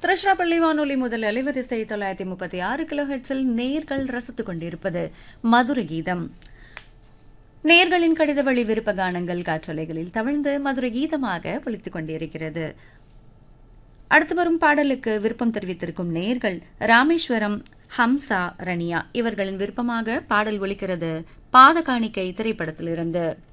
திருச்சிராப்பள்ளி வானொலி முதல் அலைவரிசை 936 கிலோஹெர்ட்ஸில் நேர்கள் ரசித்துக் கொண்டிருப்பது மதுரை கீதம். நேர்களின் கடித வழி விருப்ப கானங்கள் காற்றலைகளில் தவிழ்ந்து மதுரை கீதமாக ஒலித்துக் கொண்டிருக்கிறது. அடுத்து வரும் பாடலுக்கு விருப்பம் தெரிவித்திருக்கும் நேர்கள் ராமேஸ்வரம் ஹம்சா ரனியா. இவர்களின் விருப்பமாக பாடல் ஒலிக்கிறது பாத காணிக்கை திரைப்படத்திலிருந்து.